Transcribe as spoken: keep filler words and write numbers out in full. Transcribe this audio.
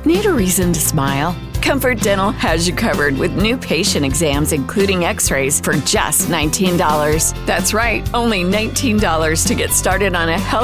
Need a reason to smile? Comfort Dental has you covered with new patient exams, including x-rays, for just nineteen dollars. That's right, only nineteen dollars to get started on a health